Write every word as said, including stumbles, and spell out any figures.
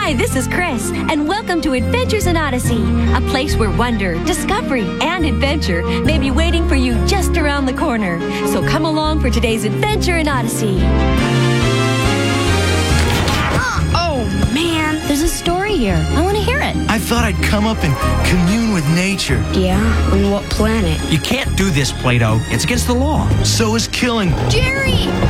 Hi, this is Chris, and welcome to Adventures in Odyssey, a place where wonder, discovery, and adventure may be waiting for you just around the corner. So come along for today's Adventure in Odyssey. Oh, man. There's a story here. I want to hear it. I thought I'd come up and commune with nature. Yeah? On what planet? You can't do this, Plato. It's against the law. So is killing. Jerry!